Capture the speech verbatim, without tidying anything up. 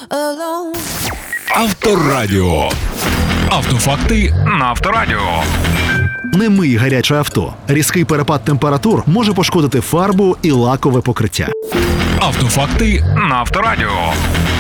alone. Авторадіо. Автофакти на Авторадіо. Не мий гаряче авто. Різкий перепад температур може пошкодити фарбу і лакове покриття. Автофакти на Авторадіо.